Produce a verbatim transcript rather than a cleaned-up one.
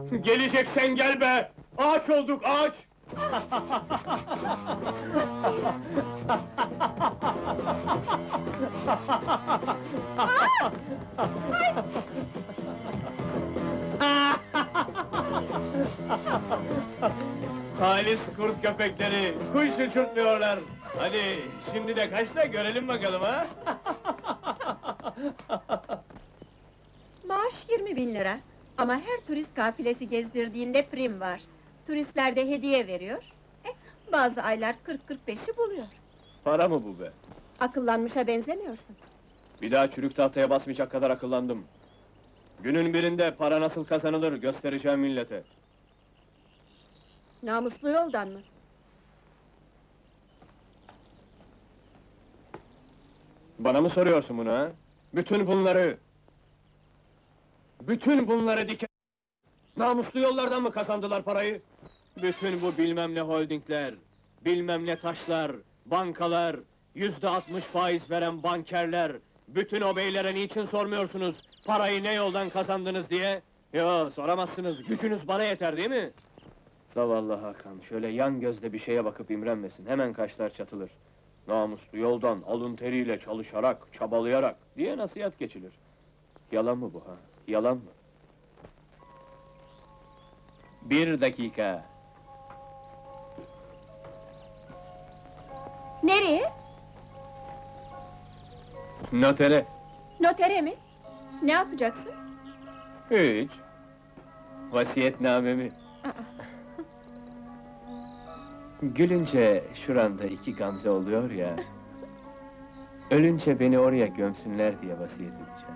Geleceksen gel be! Ağaç olduk, ağaç! Halis kurt köpekleri, kuş uçurtmuyorlar! Hadi, şimdi de kaç da görelim bakalım ha! Maaş yirmi bin lira. Ama her turist kafilesi gezdirdiğinde prim var. Turistler de hediye veriyor. Eh, bazı aylar kırk kırk beşi buluyor. Para mı bu be? Akıllanmışa benzemiyorsun. Bir daha çürük tahtaya basmayacak kadar akıllandım. Günün birinde para nasıl kazanılır göstereceğim millete. Namuslu yoldan mı? Bana mı soruyorsun bunu ha? Bütün bunları... Bütün bunları dike... Namuslu yollardan mı kazandılar parayı? Bütün bu bilmem ne holdingler, bilmem ne taşlar, bankalar, yüzde altmış faiz veren bankerler... Bütün o beylere niçin sormuyorsunuz, parayı ne yoldan kazandınız diye? Yo, soramazsınız, gücünüz bana yeter değil mi? Zavallı Hakan, şöyle yan gözle bir şeye bakıp imrenmesin, hemen kaşlar çatılır. Namuslu yoldan, alın teriyle çalışarak, çabalayarak diye nasihat geçilir. Yalan mı bu ha? Yalan mı? Bir dakika! Nereye? Notere! Notere mi? Ne yapacaksın? Hiç! Vasiyetnamemi! Gülünce şuranda iki gamze oluyor ya... Ölünce beni oraya gömsünler diye vasiyet edeceğim.